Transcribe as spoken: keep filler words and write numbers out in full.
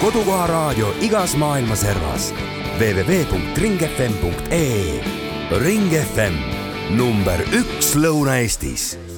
kodukoha raadio igas maailma servas. w w w punkt ring f m punkt e e. Ring F M, number üks Lõuna-Eestis.